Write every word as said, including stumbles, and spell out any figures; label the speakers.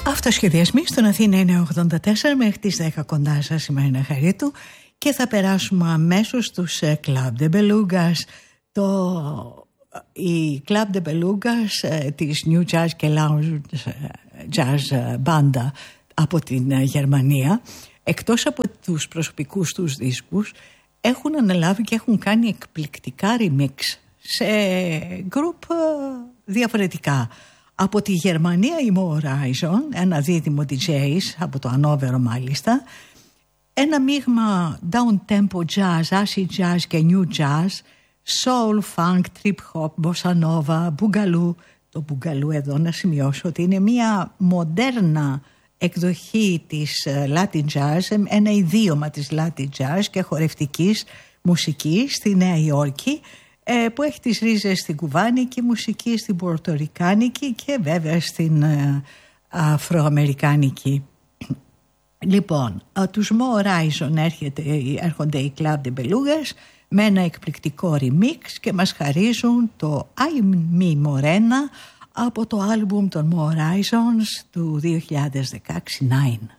Speaker 1: Αυτοσχεδιασμοί στον Αθήνα είναι ογδόντα τέσσερα, μέχρι τις δέκα κοντά σας η Μαρίνα Χαρίτου και θα περάσουμε αμέσως στους Club de Belugas. Το, η Club de Belugas της New Jazz και Lounge Jazz μπάντα από την Γερμανία, εκτός από τους προσωπικούς τους δίσκους, έχουν αναλάβει και έχουν κάνει εκπληκτικά remix σε γκρουπ διαφορετικά. Από τη Γερμανία η Mo Horizon, ένα δίδυμο ντι τζέις από το Ανόβερο μάλιστα, ένα μείγμα down-tempo jazz, acid jazz και new jazz, soul, funk, trip hop, bossa nova, boogaloo. Το boogaloo εδώ να σημειώσω ότι είναι μια μοντέρνα εκδοχή της Latin jazz, ένα ιδίωμα της Latin jazz και χορευτικής μουσικής στη Νέα Υόρκη, που έχει τις ρίζες στην κουβάνικη μουσική, στην πορτορικάνικη και βέβαια στην αφροαμερικάνικη. Λοιπόν, τους Mo Horizon έρχεται, έρχονται οι Club de Belugas με ένα εκπληκτικό remix και μας χαρίζουν το I'm Mi Morena από το άλμπουμ των Mo Horizons του δύο χιλιάδες δεκαέξι, Nine.